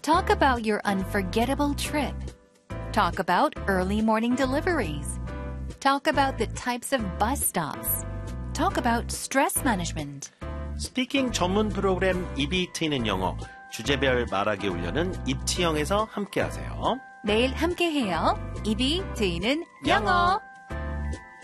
Talk about your unforgettable trip. Talk about early morning deliveries. Talk about the types of bus stops. Talk about stress management. 스피킹 전문 프로그램 입이 트이는 영어, 주제별 말하기 훈련은 입치형에서 함께하세요. 내일 함께해요. 입이 트이는 영어.